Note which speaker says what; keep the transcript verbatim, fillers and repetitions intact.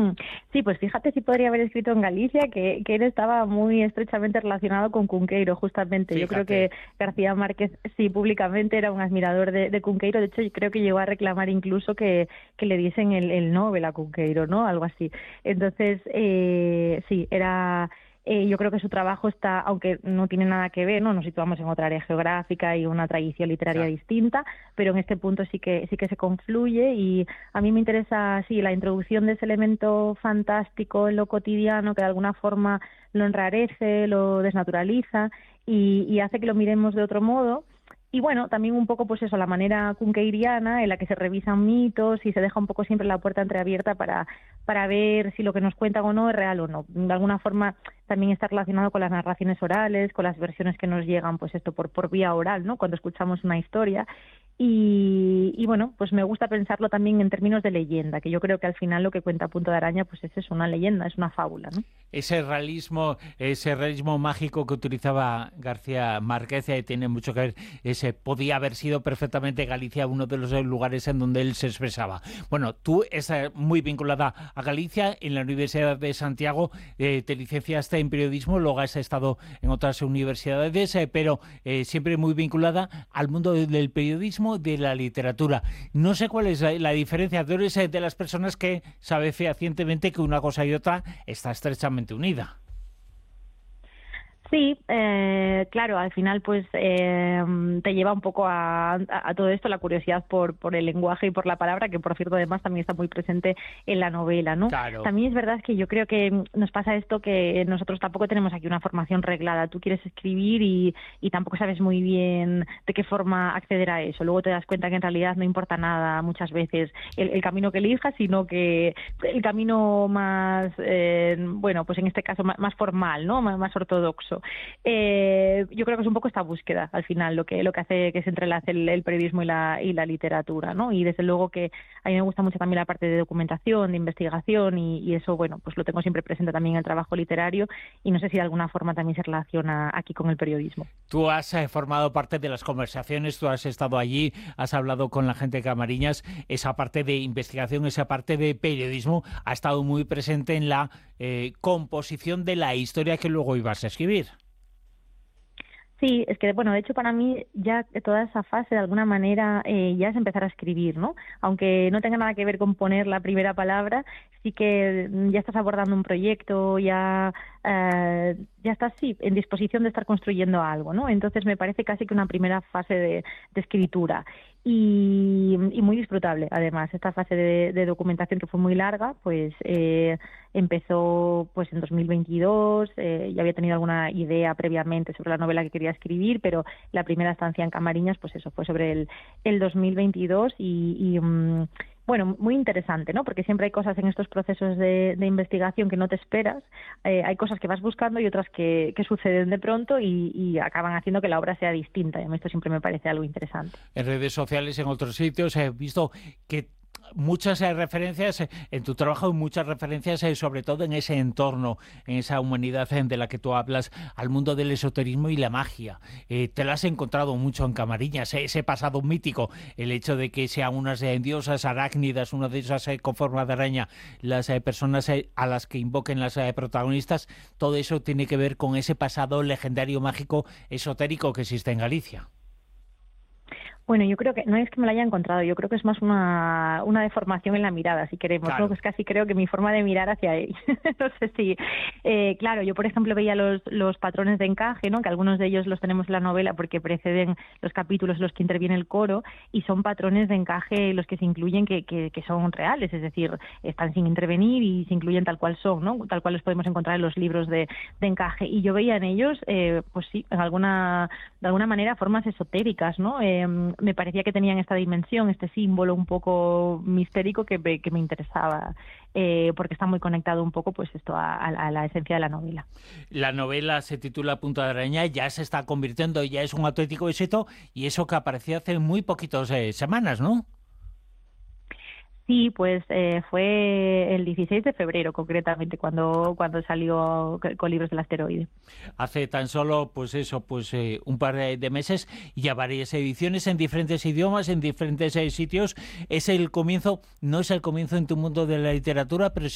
Speaker 1: Sí, pues fíjate si podría haber escrito en Galicia, que, que él estaba muy estrechamente relacionado con Cunqueiro, justamente. Yo creo que
Speaker 2: Fíjate.
Speaker 1: García Márquez, sí, públicamente era un admirador de, de Cunqueiro. De hecho, yo creo que llegó a reclamar incluso que, que le diesen el, el Nobel a Cunqueiro, ¿no? Algo así. Entonces, eh, sí, era... Eh, yo creo que su trabajo está, aunque no tiene nada que ver, ¿no? Nos situamos en otra área geográfica y una tradición literaria
Speaker 2: Claro.
Speaker 1: distinta, pero en este punto sí que sí que se confluye y a mí me interesa, sí, la introducción de ese elemento fantástico en lo cotidiano que de alguna forma lo enrarece, lo desnaturaliza y, y hace que lo miremos de otro modo. Y bueno, también un poco pues eso, la manera cunqueiriana en la que se revisan mitos y se deja un poco siempre la puerta entreabierta para, para ver si lo que nos cuentan o no es real o no. De alguna forma también está relacionado con las narraciones orales, con las versiones que nos llegan pues esto por, por vía oral, ¿no? Cuando escuchamos una historia. Y, y bueno, pues me gusta pensarlo también en términos de leyenda, que yo creo que al final lo que cuenta Punto de Araña pues es eso, una leyenda, es una fábula, ¿no?
Speaker 2: Ese realismo, ese realismo mágico que utilizaba García Márquez eh, tiene mucho que ver. Ese podía haber sido perfectamente Galicia uno de los lugares en donde él se expresaba. Bueno, tú estás muy vinculada a Galicia, en la Universidad de Santiago, eh, te licenciaste en periodismo, luego has estado en otras universidades, eh, pero eh, siempre muy vinculada al mundo del periodismo, de la literatura. No sé cuál es la, la diferencia. Tú eres eh, de las personas que sabe fehacientemente que una cosa y otra está estrechamente unida.
Speaker 1: Sí, eh, claro, al final pues eh, te lleva un poco a, a, a todo esto la curiosidad por, por el lenguaje y por la palabra, que por cierto además también está muy presente en la novela, ¿no?
Speaker 2: Claro.
Speaker 1: También es verdad que yo creo que nos pasa esto que nosotros tampoco tenemos aquí una formación reglada. Tú quieres escribir y, y tampoco sabes muy bien de qué forma acceder a eso. Luego te das cuenta que en realidad no importa nada muchas veces el, el camino que elijas, sino que el camino más, eh, bueno, pues en este caso más, más formal, ¿no? Más, más ortodoxo. Eh, yo creo que es un poco esta búsqueda al final lo que lo que hace que se entrelace el, el periodismo y la y la literatura, ¿no? Y desde luego que a mí me gusta mucho también la parte de documentación, de investigación y, y eso, bueno, pues lo tengo siempre presente también en el trabajo literario y no sé si de alguna forma también se relaciona aquí con el periodismo.
Speaker 2: Tú has eh, formado parte de las conversaciones, tú has estado allí, has hablado con la gente de Camariñas, esa parte de investigación, esa parte de periodismo ha estado muy presente en la eh, composición de la historia que luego ibas a escribir.
Speaker 1: Sí, es que, bueno, de hecho para mí ya toda esa fase de alguna manera eh, ya es empezar a escribir, ¿no? Aunque no tenga nada que ver con poner la primera palabra, sí que ya estás abordando un proyecto, ya, eh, ya estás, sí, en disposición de estar construyendo algo, ¿no? Entonces me parece casi que una primera fase de, de escritura. Y, y muy disfrutable, además. Esta fase de, de documentación que fue muy larga, pues eh, empezó pues en dos mil veintidós, eh, ya había tenido alguna idea previamente sobre la novela que quería escribir, pero la primera estancia en Camariñas, pues eso, fue sobre el, el dos mil veintidós y... y um, bueno, muy interesante, ¿no? Porque siempre hay cosas en estos procesos de, de investigación que no te esperas, eh, hay cosas que vas buscando y otras que, que suceden de pronto y, y acaban haciendo que la obra sea distinta. Y a mí esto siempre me parece algo interesante.
Speaker 2: En redes sociales, en otros sitios, he visto que muchas eh, referencias eh, en tu trabajo, muchas referencias eh, sobre todo en ese entorno, en esa humanidad eh, de la que tú hablas, al mundo del esoterismo y la magia. Eh, te la has encontrado mucho en Camariñas, eh, ese pasado mítico, el hecho de que sean unas eh, diosas arácnidas, una de esas eh, con forma de araña, las eh, personas eh, a las que invoquen las eh, protagonistas, todo eso tiene que ver con ese pasado legendario, mágico, esotérico que existe en Galicia.
Speaker 1: Bueno, yo creo que no es que me la haya encontrado, yo creo que es más una, una deformación en la mirada, si queremos, ¿no?
Speaker 2: Claro.
Speaker 1: Pues casi creo que mi forma de mirar hacia él. No sé si, eh, claro, yo por ejemplo veía los, los patrones de encaje, ¿no? Que algunos de ellos los tenemos en la novela porque preceden los capítulos en los que interviene el coro y son patrones de encaje los que se incluyen que, que, que son reales, es decir, están sin intervenir y se incluyen tal cual son, ¿no? Tal cual los podemos encontrar en los libros de, de encaje. Y yo veía en ellos, eh, pues sí, en alguna, de alguna manera formas esotéricas, ¿no? Eh, me parecía que tenían esta dimensión, este símbolo un poco mistérico que me, que me interesaba, eh, porque está muy conectado un poco pues esto a, a la esencia de la novela.
Speaker 2: La novela se titula Punta de Araña, ya se está convirtiendo, ya es un auténtico éxito, y eso que apareció hace muy poquitas eh, semanas, ¿no?
Speaker 1: Sí, pues eh, fue el dieciséis de febrero concretamente cuando, cuando salió con Libros del Asteroide.
Speaker 2: Hace tan solo, pues eso, pues eh, un par de meses, y ya varias ediciones en diferentes idiomas, en diferentes eh, sitios. Es el comienzo, no es el comienzo en tu mundo de la literatura, pero